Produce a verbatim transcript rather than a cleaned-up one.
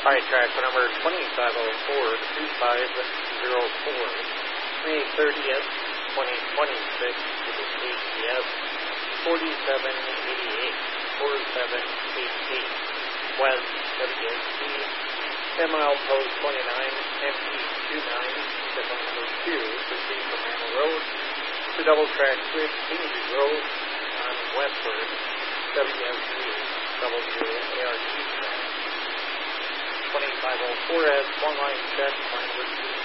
High track number twenty-five oh four to two five oh four, May thirtieth, twenty twenty-six to the A C S forty-seven eighty-eight, forty-seven eighty-eight, West W S T, ten mile post twenty-nine, M P twenty-nine, step number two, proceed from Manor Road to double track switch Kingsley Road on westward, W S T, double zero A R T track. twenty-five oh four has one line check, line